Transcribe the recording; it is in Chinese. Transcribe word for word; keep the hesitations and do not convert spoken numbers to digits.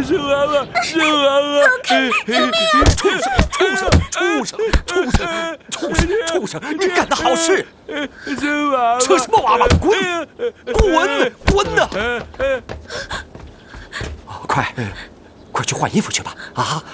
是娃娃，是娃娃！ 畜生，畜生，畜生，畜生，畜生，畜生！你干的好事！ 是娃娃！ 扯什么娃娃？滚！滚！滚呐！快，快去换衣服去吧！啊！